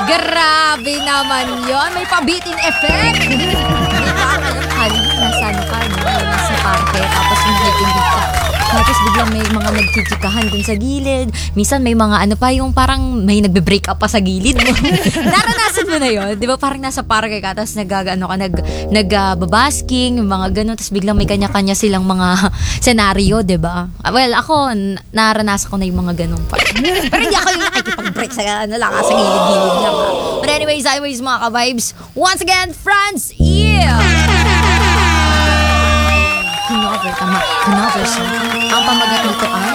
Grabe naman yon. May pabitin effect. Di ba? Alam nasa ano ka, no? Nasa parke, tapos makikinig ka. Tapos biglang may mga nagchichikahan dun sa gilid. Minsan may mga ano pa, yung parang may nagbe-break up pa sa gilid mo. Naranasan mo na yun? Di ba parang nasa parke ka, tapos nagbabasking, yung mga ganun, tapos biglang may kanya-kanya silang mga senaryo, di ba? Well, ako, naranasan ko na yung mga ganun pa. Pero hindi ako yung nakikipag-break sa, sa gilid-gilid lang. But anyways, mga ka-vibes, once again, France, Kinover song. Ang pamagat nito ay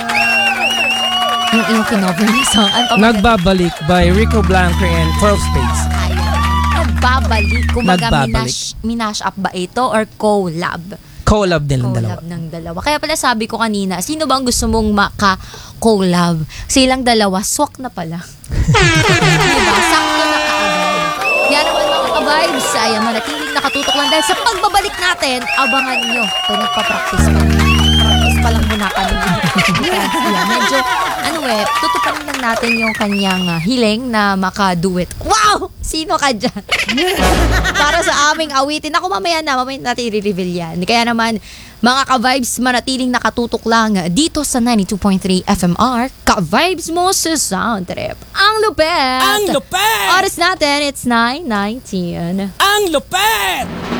yung iyong kinover na song. Nagbabalik by Rico Blanco and 12 Spades. Ayan. Nagbabalik. Kumaga minash up ba ito or collab? Collab din ng dalawa. Collab ng dalawa. Kaya pala sabi ko kanina, sino bang gusto mong maka-collab? Silang dalawa, swak na pala. Diba? Sakto na kaagad. Kaya naman mga ka-vibes, ayan, manatiling nakatutok lang dahil sa pagbabalik natin, abangan nyo. Ito, nagpa-practice pa lang. Practice pa lang muna kami. Medyo, tutuparin lang natin yung kanyang hiling na maka-duet. Wow! Sino ka dyan? Para sa aming awitin. Ako mamaya natin i-reveal yan. Kaya naman, mga ka-vibes, manatiling nakatutok lang dito sa 92.3 FMR. Ka-vibes mo sa Sound Trip. Ang lupet! Ang lupet! Oras natin, it's 9:19. Ang lupet!